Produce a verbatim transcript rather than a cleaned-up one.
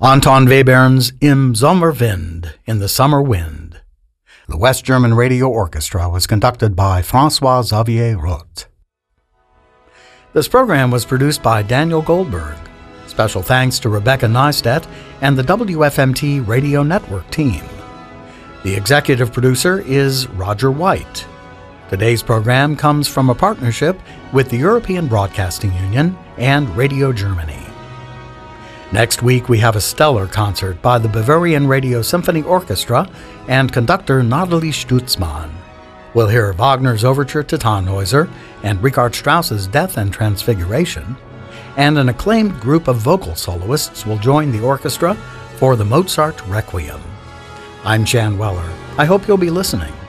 Anton Webern's Im Sommerwind, in the Summer Wind. The West German Radio Orchestra was conducted by François-Xavier Roth. This program was produced by Daniel Goldberg. Special thanks to Rebecca Neistat and the W F M T Radio Network team. The executive producer is Roger White. Today's program comes from a partnership with the European Broadcasting Union and Radio Germany. Next week, we have a stellar concert by the Bavarian Radio Symphony Orchestra and conductor Nathalie Stutzmann. We'll hear Wagner's Overture to Tannhäuser and Richard Strauss's Death and Transfiguration, and an acclaimed group of vocal soloists will join the orchestra for the Mozart Requiem. I'm Jan Weller. I hope you'll be listening.